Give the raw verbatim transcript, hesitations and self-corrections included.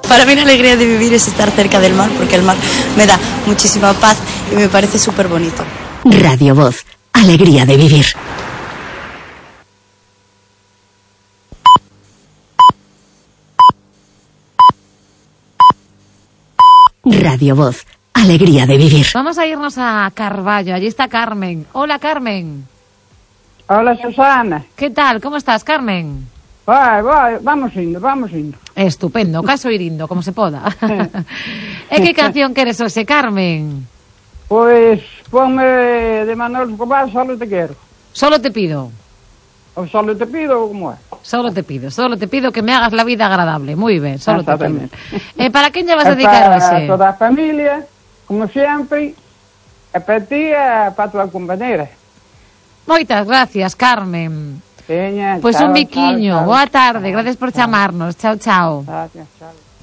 Para mí la alegría de vivir es estar cerca del mar, porque el mar me da muchísima paz y me parece súper bonito. Radio Voz, alegría de vivir. Radio Voz, alegría de vivir. Vamos a irnos a Carballo, allí está Carmen. Hola, Carmen. Hola, Susana. ¿Qué tal? ¿Cómo estás, Carmen? Vai, vai, vamos indo, vamos indo. Estupendo, caso ir indo, como se poda. E que canción queres hoxe, Carmen? Pois, ponme de Manuel Escobar, Solo te quero. Solo te pido. O solo te pido, como é? Solo te pido, solo te pido que me hagas la vida agradable. Muy ben, solo te pido. E para quen lle vas a dedicar hoxe? Para toda a familia, como sempre, e para ti e para a tua compañera. Moitas gracias, Carmen. Teña, Pois chao, un biquiño, chao, chao. boa tarde, gracias por chamarnos. Chao, chao. Gracias, chao.